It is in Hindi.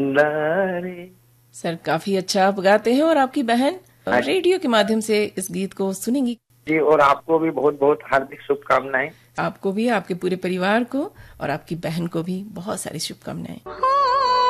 लारे। सर काफी अच्छा आप गाते हैं और आपकी बहन रेडियो के माध्यम से इस गीत को सुनेंगी। जी, और आपको भी बहुत बहुत हार्दिक शुभकामनाएं। आपको भी, आपके पूरे परिवार को और आपकी बहन को भी बहुत सारी शुभकामनाएं।